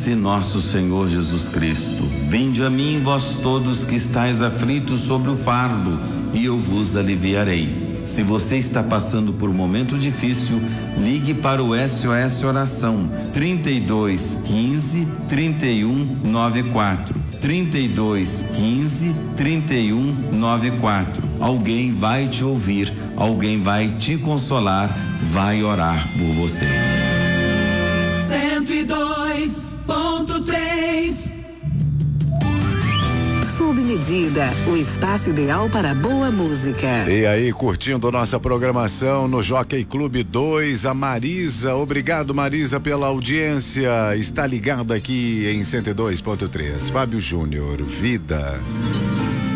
Disse nosso Senhor Jesus Cristo: Vinde a mim, vós todos que estáis aflitos sobre o fardo, e eu vos aliviarei. Se você está passando por um momento difícil, ligue para o SOS Oração 32 15 31 94. 32 15 31 94. Alguém vai te ouvir, alguém vai te consolar, vai orar por você. 102.3. Sob medida, o espaço ideal para boa música. E aí, curtindo nossa programação no Jockey Clube 2, a Marisa. Obrigado, Marisa, pela audiência. Está ligada aqui em 102.3. Fábio Júnior, Vida.